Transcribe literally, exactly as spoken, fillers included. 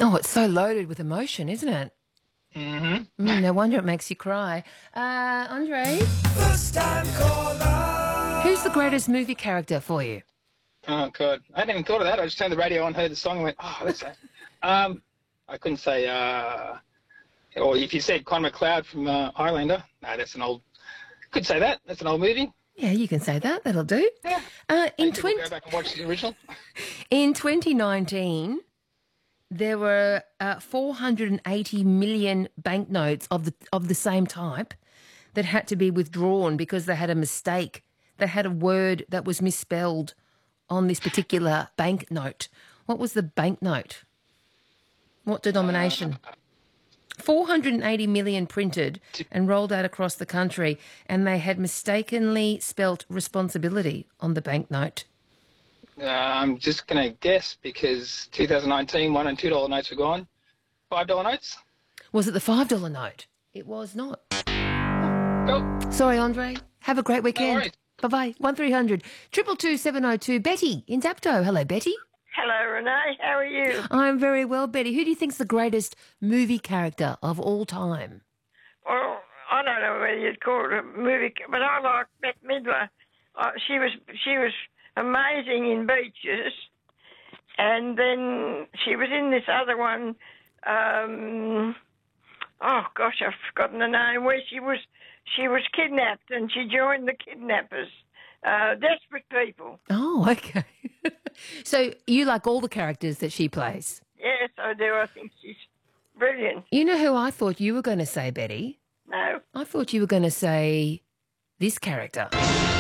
Oh, it's so loaded with emotion, isn't it? Mm-hmm. Mm, no wonder it makes you cry. Uh, Andre, First time caller. who's the greatest movie character for you? Oh, God. I hadn't even thought of that. I just turned the radio on, heard the song, and went, oh, that's that. Um, I couldn't say, uh, or if you said Conor McLeod from uh, Highlander, no, that's an old, could say that. That's an old movie. Yeah, you can say that. That'll do. Yeah. Uh, in, Maybe we'll twenty go back and watch the original. in twenty nineteen, there were uh, four hundred eighty million banknotes of the of the same type that had to be withdrawn because they had a mistake. They had a word that was misspelled on this particular banknote. What was the banknote? What denomination? four hundred eighty million printed and rolled out across the country, and they had mistakenly spelt responsibility on the banknote. Uh, I'm just going to guess because two thousand nineteen, one and two dollar notes were gone. Five dollar notes? Was it the five dollar note? It was not. Go. Sorry, Andre. Have a great No weekend. worries. Bye-bye. one three hundred two two two seven oh two. Betty in Dapto. Hello, Betty. Hello, Renee. How are you? I'm very well, Betty. Who do you think's the greatest movie character of all time? Well, I don't know whether you'd call it a movie, but I like Bette Midler. Uh, she was she was amazing in Beaches, and then she was in this other one. Um, oh gosh, I've forgotten the name. Where she was she was kidnapped and she joined the kidnappers. Uh, Desperate People. Oh, okay. So you like all the characters that she plays? Yes, I do. I think she's brilliant. You know who I thought you were going to say, Betty? No. I thought you were going to say this character.